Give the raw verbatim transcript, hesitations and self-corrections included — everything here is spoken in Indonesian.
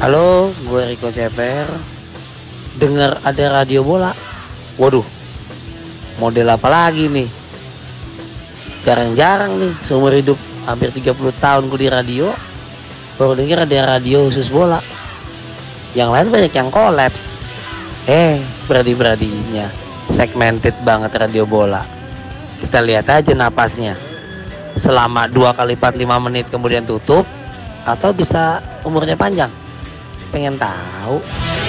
Halo, gue Riko Ceper. Dengar ada radio bola. Waduh, model apa lagi nih? Jarang-jarang nih seumur hidup hampir tiga puluh tahun gue di radio, baru denger ada radio khusus bola. Yang lain banyak yang kolaps. Eh, beradi-beradinya segmented banget radio bola. Kita lihat aja napasnya. Selama dua kali empat puluh lima menit kemudian tutup, atau bisa umurnya panjang. Pengen tahu?